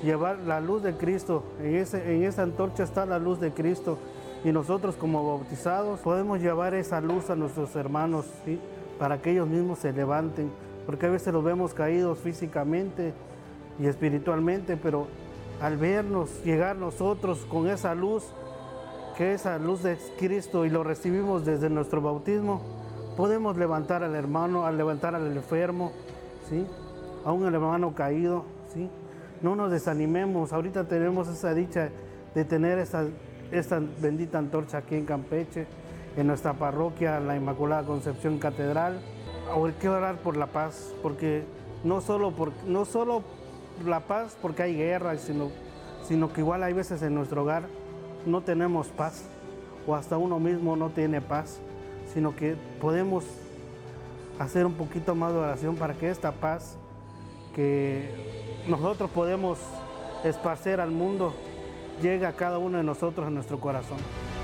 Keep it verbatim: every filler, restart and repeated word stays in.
llevar la luz de Cristo. En, ese, en esa antorcha está la luz de Cristo, y nosotros como bautizados podemos llevar esa luz a nuestros hermanos, ¿sí? Para que ellos mismos se levanten, porque a veces los vemos caídos físicamente y espiritualmente, pero al vernos llegar nosotros con esa luz, que es la luz de Cristo, y lo recibimos desde nuestro bautismo, podemos levantar al hermano, al levantar al enfermo, ¿sí? A un hermano caído, ¿sí? No nos desanimemos. Ahorita tenemos esa dicha de tener esta, esta bendita antorcha aquí en Campeche, en nuestra parroquia, la Inmaculada Concepción Catedral. Ahora hay que orar por la paz, porque no solo, por, no solo la paz porque hay guerra, sino, sino que igual hay veces en nuestro hogar no tenemos paz, o hasta uno mismo no tiene paz, sino que podemos hacer un poquito más de oración para que esta paz que nosotros podemos esparcer al mundo llegue a cada uno de nosotros, a nuestro corazón.